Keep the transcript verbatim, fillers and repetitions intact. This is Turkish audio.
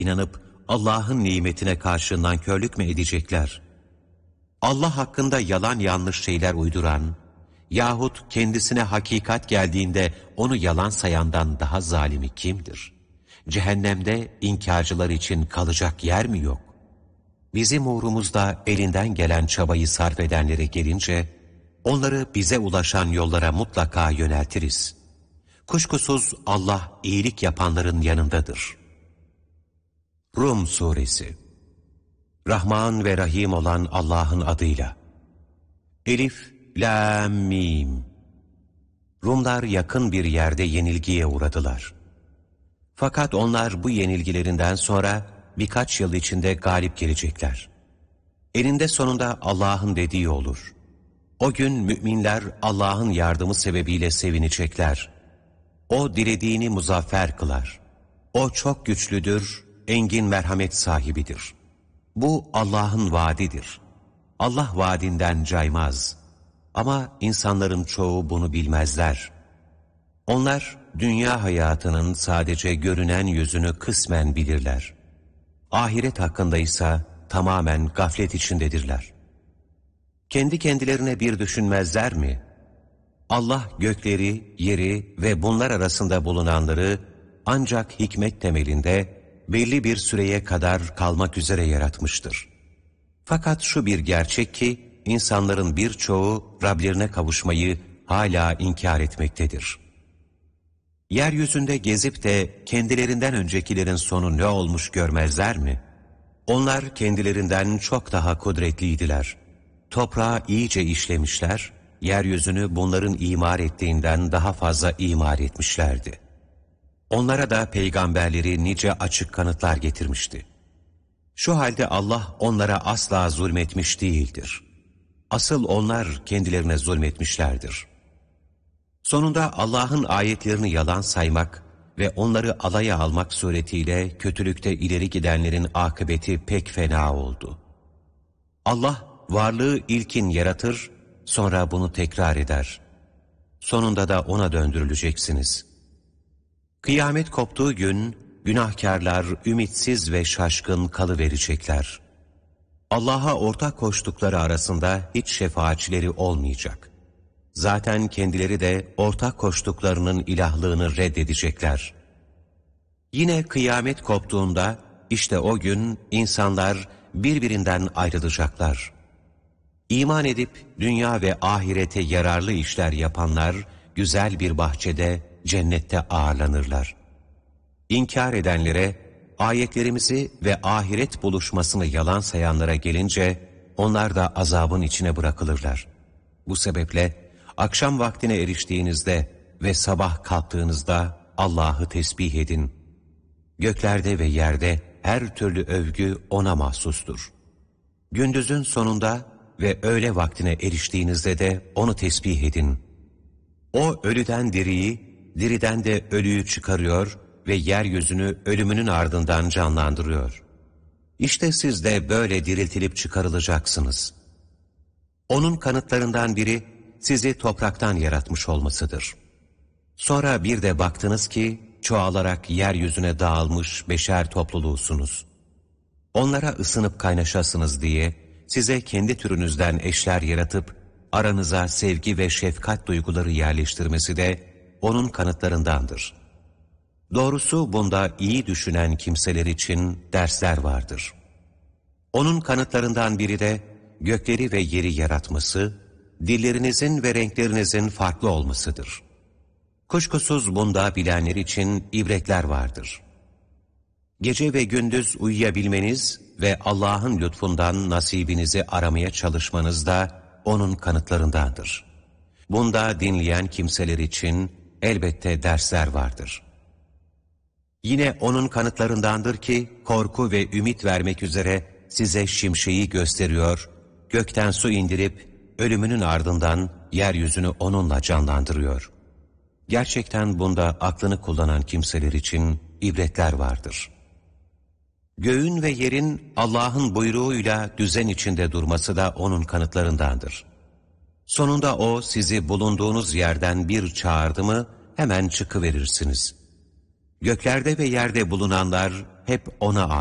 İnanıp Allah'ın nimetine karşı nankörlük mü edecekler? Allah hakkında yalan yanlış şeyler uyduran yahut kendisine hakikat geldiğinde onu yalan sayandan daha zalimi kimdir? Cehennemde inkarcılar için kalacak yer mi yok? Bizim uğrumuzda elinden gelen çabayı sarf edenlere gelince, onları bize ulaşan yollara mutlaka yöneltiriz. Kuşkusuz Allah iyilik yapanların yanındadır. Rum Suresi. Rahman ve Rahim olan Allah'ın adıyla. Elif, Lam, Mim. Rumlar yakın bir yerde yenilgiye uğradılar. Fakat onlar bu yenilgilerinden sonra birkaç yıl içinde galip gelecekler. Eninde sonunda Allah'ın dediği olur. O gün müminler Allah'ın yardımı sebebiyle sevinecekler. O dilediğini muzaffer kılar. O çok güçlüdür, engin merhamet sahibidir. Bu Allah'ın vaadidir. Allah vaadinden caymaz. Ama insanların çoğu bunu bilmezler. Onlar dünya hayatının sadece görünen yüzünü kısmen bilirler. Ahiret hakkında ise tamamen gaflet içindedirler. Kendi kendilerine bir düşünmezler mi? Allah gökleri, yeri ve bunlar arasında bulunanları ancak hikmet temelinde belli bir süreye kadar kalmak üzere yaratmıştır. Fakat şu bir gerçek ki, insanların birçoğu Rablerine kavuşmayı hala inkar etmektedir. Yeryüzünde gezip de kendilerinden öncekilerin sonu ne olmuş görmezler mi? Onlar kendilerinden çok daha kudretliydiler. Toprağı iyice işlemişler, yeryüzünü bunların imar ettiğinden daha fazla imar etmişlerdi. Onlara da peygamberleri nice açık kanıtlar getirmişti. Şu halde Allah onlara asla zulmetmiş değildir. Asıl onlar kendilerine zulmetmişlerdir. Sonunda Allah'ın ayetlerini yalan saymak ve onları alaya almak suretiyle kötülükte ileri gidenlerin akıbeti pek fena oldu. Allah varlığı ilkin yaratır, sonra bunu tekrar eder. Sonunda da ona döndürüleceksiniz. Kıyamet koptuğu gün günahkarlar ümitsiz ve şaşkın kalıverecekler. Allah'a ortak koştukları arasında hiç şefaatçileri olmayacak. Zaten kendileri de ortak koştuklarının ilahlığını reddedecekler. Yine kıyamet koptuğunda işte o gün insanlar birbirinden ayrılacaklar. İman edip dünya ve ahirete yararlı işler yapanlar güzel bir bahçede cennette ağırlanırlar. İnkar edenlere, ayetlerimizi ve ahiret buluşmasını yalan sayanlara gelince onlar da azabın içine bırakılırlar. Bu sebeple akşam vaktine eriştiğinizde ve sabah kalktığınızda Allah'ı tesbih edin. Göklerde ve yerde her türlü övgü O'na mahsustur. Gündüzün sonunda ve öğle vaktine eriştiğinizde de O'nu tesbih edin. O ölüden diriyi, diriden de ölüyü çıkarıyor ve yeryüzünü ölümünün ardından canlandırıyor. İşte siz de böyle diriltilip çıkarılacaksınız. O'nun kanıtlarından biri sizi topraktan yaratmış olmasıdır. Sonra bir de baktınız ki çoğalarak yeryüzüne dağılmış beşer topluluğusunuz. Onlara ısınıp kaynaşasınız diye size kendi türünüzden eşler yaratıp aranıza sevgi ve şefkat duyguları yerleştirmesi de O'nun kanıtlarındandır. Doğrusu bunda iyi düşünen kimseler için dersler vardır. O'nun kanıtlarından biri de gökleri ve yeri yaratması, dillerinizin ve renklerinizin farklı olmasıdır. Kuşkusuz bunda bilenler için ibretler vardır. Gece ve gündüz uyuyabilmeniz ve Allah'ın lütfundan nasibinizi aramaya çalışmanız da O'nun kanıtlarındandır. Bunda dinleyen kimseler için elbette dersler vardır. Yine O'nun kanıtlarındandır ki korku ve ümit vermek üzere size şimşeği gösteriyor, gökten su indirip ölümünün ardından yeryüzünü onunla canlandırıyor. Gerçekten bunda aklını kullanan kimseler için ibretler vardır. Göğün ve yerin Allah'ın buyruğuyla düzen içinde durması da O'nun kanıtlarındandır. Sonunda O sizi bulunduğunuz yerden bir çağırdı mı hemen çıkıverirsiniz. Göklerde ve yerde bulunanlar hep O'na